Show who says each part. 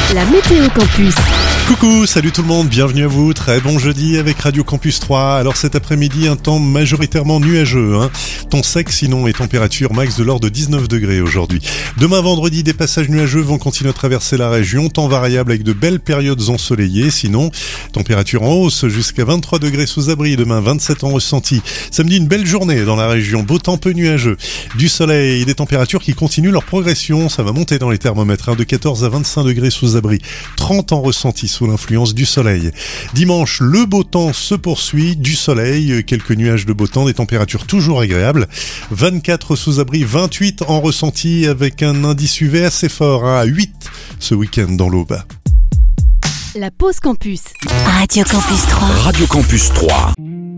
Speaker 1: La météo campus.
Speaker 2: Coucou, salut tout le monde, bienvenue à vous, très bon jeudi avec Radio Campus 3. Alors cet après-midi, un temps majoritairement nuageux, temps sec sinon et température max de l'ordre de 19 degrés aujourd'hui. Demain vendredi, des passages nuageux vont continuer à traverser la région, temps variable avec de belles périodes ensoleillées, sinon température en hausse jusqu'à 23 degrés sous abri, demain 27 en ressenti. Samedi, une belle journée dans la région, beau temps peu nuageux, du soleil et des températures qui continuent leur progression, ça va monter dans les thermomètres, de 14 à 25 degrés sous abri, 30 en ressenti sous l'influence du soleil. Dimanche, le beau temps se poursuit, du soleil, quelques nuages de beau temps, des températures toujours agréables. 24 sous abri, 28 en ressenti avec un indice UV assez fort, à 8 ce week-end dans l'Aube.
Speaker 1: La pause campus.
Speaker 3: Radio Campus 3.
Speaker 4: Radio Campus 3.